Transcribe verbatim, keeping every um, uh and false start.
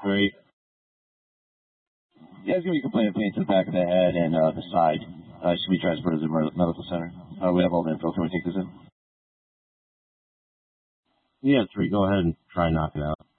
Three. Yeah, he's going to be complaining pain to the back of the head and uh, the side. Uh, should be transported to the medical center. Uh, we have all the info. Can we take this in? Yeah, three. Go ahead and try and knock it out.